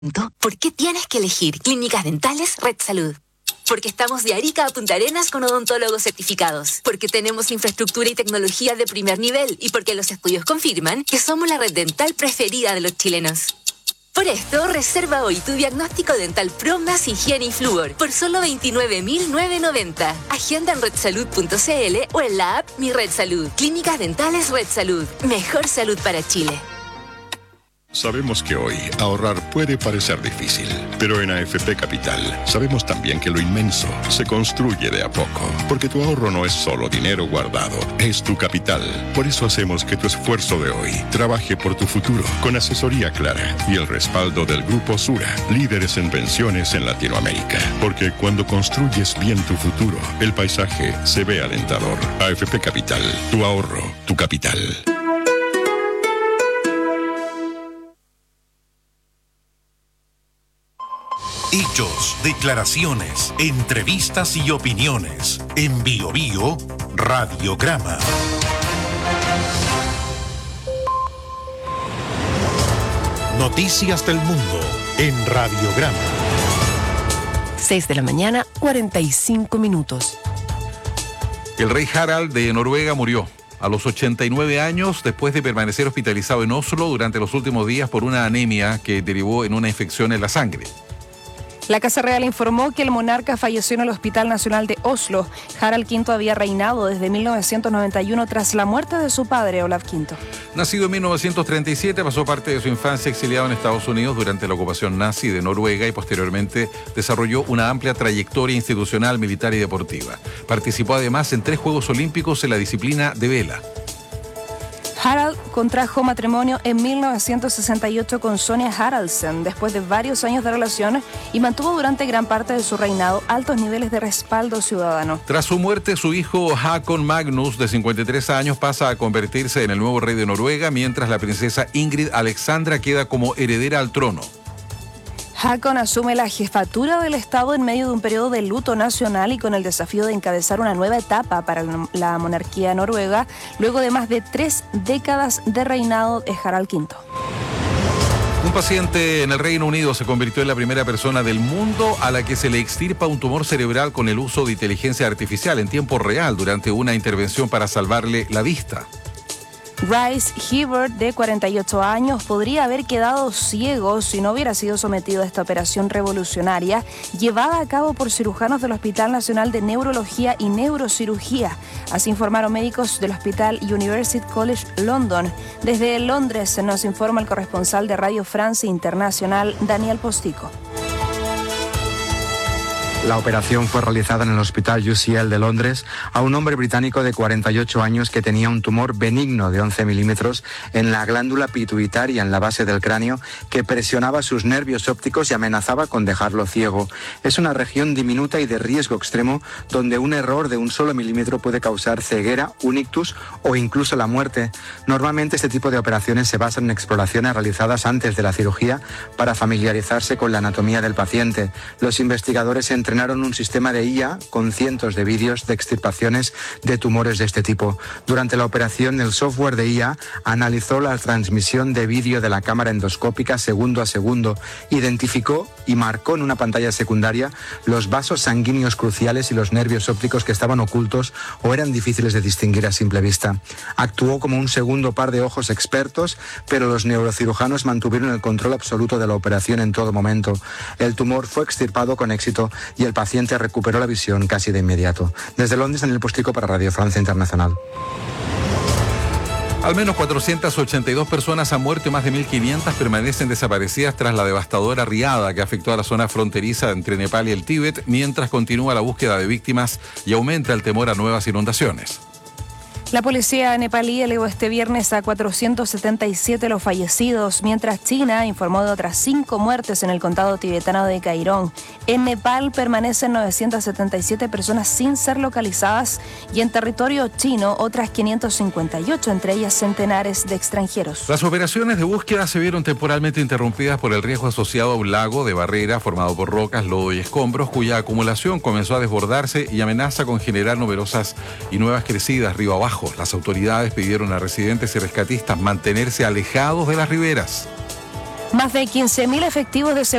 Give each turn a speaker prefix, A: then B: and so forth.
A: ¿Por qué tienes que elegir Clínicas Dentales Red Salud? Porque estamos de Arica a Punta Arenas con odontólogos certificados. Porque tenemos infraestructura y tecnología de primer nivel. Y porque los estudios confirman que somos la red dental preferida de los chilenos. Por esto, reserva hoy tu diagnóstico dental Pro más higiene y flúor por solo 29.990. Agenda en redsalud.cl o en la app Mi Red Salud. Clínicas Dentales Red Salud. Mejor salud para Chile.
B: Sabemos que hoy ahorrar puede parecer difícil, pero en AFP Capital sabemos también que lo inmenso se construye de a poco, porque tu ahorro no es solo dinero guardado, es tu capital. Por eso hacemos que tu esfuerzo de hoy trabaje por tu futuro, con asesoría clara y el respaldo del Grupo Sura, líderes en pensiones en Latinoamérica. Porque cuando construyes bien tu futuro, el paisaje se ve alentador. AFP Capital, tu ahorro, tu capital.
C: Hechos, declaraciones, entrevistas y opiniones. En Bio Bio, Radiograma. Noticias del mundo en Radiograma.
D: 6 de la mañana, 45 minutos.
E: El rey Harald de Noruega murió a los 89 años después de permanecer hospitalizado en Oslo durante los últimos días por una anemia que derivó en una infección en la sangre.
F: La Casa Real informó que el monarca falleció en el Hospital Nacional de Oslo. Harald V había reinado desde 1991 tras la muerte de su padre, Olav V.
E: Nacido en 1937, pasó parte de su infancia exiliado en Estados Unidos durante la ocupación nazi de Noruega y posteriormente desarrolló una amplia trayectoria institucional, militar y deportiva. Participó además en 3 Juegos Olímpicos en la disciplina de vela.
F: Harald contrajo matrimonio en 1968 con Sonia Haraldsen después de varios años de relación y mantuvo durante gran parte de su reinado altos niveles de respaldo ciudadano.
E: Tras su muerte, su hijo Håkon Magnus, de 53 años, pasa a convertirse en el nuevo rey de Noruega, mientras la princesa Ingrid Alexandra queda como heredera al trono.
F: Håkon asume la jefatura del Estado en medio de un periodo de luto nacional y con el desafío de encabezar una nueva etapa para la monarquía noruega, luego de más de 3 décadas de reinado de Harald V.
E: Un paciente en el Reino Unido se convirtió en la primera persona del mundo a la que se le extirpa un tumor cerebral con el uso de inteligencia artificial en tiempo real durante una intervención para salvarle la vista.
F: Rice Hibbert, de 48 años, podría haber quedado ciego si no hubiera sido sometido a esta operación revolucionaria llevada a cabo por cirujanos del Hospital Nacional de Neurología y Neurocirugía. Así informaron médicos del Hospital University College London. Desde Londres nos informa el corresponsal de Radio France Internacional, Daniel Postico.
G: La operación fue realizada en el Hospital UCL de Londres a un hombre británico de 48 años que tenía un tumor benigno de 11 milímetros en la glándula pituitaria en la base del cráneo que presionaba sus nervios ópticos y amenazaba con dejarlo ciego. Es una región diminuta y de riesgo extremo donde un error de un solo milímetro puede causar ceguera, un ictus o incluso la muerte. Normalmente este tipo de operaciones se basan en exploraciones realizadas antes de la cirugía para familiarizarse con la anatomía del paciente. Los investigadores entrenaron un sistema de IA con cientos de vídeos de extirpaciones de tumores de este tipo. Durante la operación, el software de IA analizó la transmisión de vídeo de la cámara endoscópica segundo a segundo, identificó y marcó en una pantalla secundaria los vasos sanguíneos cruciales y los nervios ópticos que estaban ocultos o eran difíciles de distinguir a simple vista. Actuó como un segundo par de ojos expertos, pero los neurocirujanos mantuvieron el control absoluto de la operación en todo momento. El tumor fue extirpado con éxito y el paciente recuperó la visión casi de inmediato. Desde Londres, Daniel Postico para Radio Francia Internacional.
E: Al menos 482 personas han muerto y más de 1.500 permanecen desaparecidas tras la devastadora riada que afectó a la zona fronteriza entre Nepal y el Tíbet, mientras continúa la búsqueda de víctimas y aumenta el temor a nuevas inundaciones.
F: La policía nepalí elevó este viernes a 477 los fallecidos, mientras China informó de otras 5 muertes en el condado tibetano de Cairón. En Nepal permanecen 977 personas sin ser localizadas y en territorio chino otras 558, entre ellas centenares de extranjeros.
E: Las operaciones de búsqueda se vieron temporalmente interrumpidas por el riesgo asociado a un lago de barrera formado por rocas, lodo y escombros, cuya acumulación comenzó a desbordarse y amenaza con generar numerosas y nuevas crecidas río abajo. Las autoridades pidieron a residentes y rescatistas mantenerse alejados de las riberas.
F: Más de 15.000 efectivos de